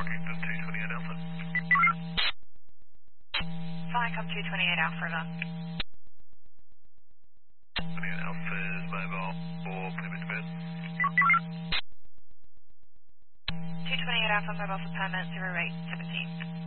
Rockington 228 Alpha. Flycom 228 Alpha River. 28 Alpha is mobile for Plymouth bed. 228 Alpha mobile for permit 0817.